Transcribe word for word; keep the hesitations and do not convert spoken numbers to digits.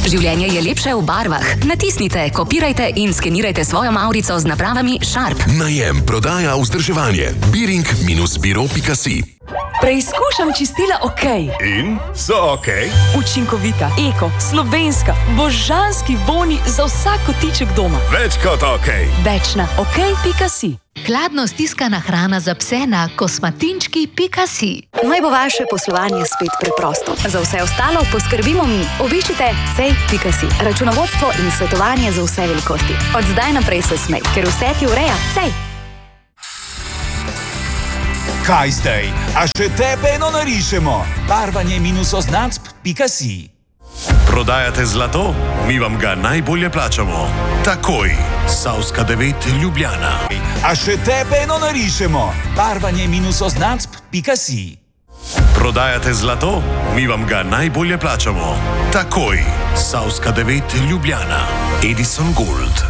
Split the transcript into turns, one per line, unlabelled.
Življenje je lepše v barvah. Natisnite, kopirajte in skenirajte svojo mavrico z napravami Sharp.
Najem, prodaja, vzdrževanje. biring dash biro pika si.
Preizkušam čistila OK.
In? So OK?
Učinkovita, eko, slovenska, božanski voni za vsak kotiček doma.
Več kot OK.
Več na ok pika si.
Hladno stiskana hrana za pse na kosmatinčki pika si.
Naj bo vaše poslovanje spet preprosto. Za vse ostalo poskrbimo mi. Obiščite cej pika si. Računovodstvo in svetovanje za vse velikosti. Od zdaj naprej se smej, ker vse ti ureja Cej.
Kaj zdaj? A še tebe eno narišemo? Barvanje minus označb pika si.
Prodajate zlato? Mi vam ga najbolje plačamo. Takoj. Savska devet Ljubljana.
A še tebe eno narišemo? Barvanje minus označb pika si.
Prodajate zlato? Mi vam ga najbolje plačamo. Takoj. Savska devet Ljubljana. Edison Gold.